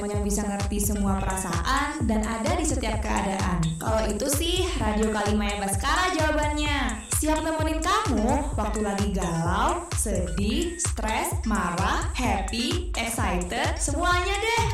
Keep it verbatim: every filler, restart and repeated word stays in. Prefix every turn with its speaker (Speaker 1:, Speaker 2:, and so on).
Speaker 1: yang bisa ngerti semua perasaan dan ada di setiap keadaan. Kalau itu sih Radio Kalimaya Baskara jawabannya. Siap nemenin kamu waktu lagi galau, sedih, stres, marah, happy, excited, semuanya deh.